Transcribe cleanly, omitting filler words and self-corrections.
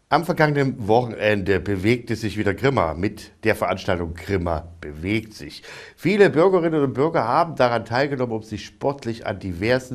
Am vergangenen Wochenende bewegte sich wieder Grimma mit der Veranstaltung Grimma bewegt sich. Viele Bürgerinnen und Bürger haben daran teilgenommen, um sich sportlich an diversen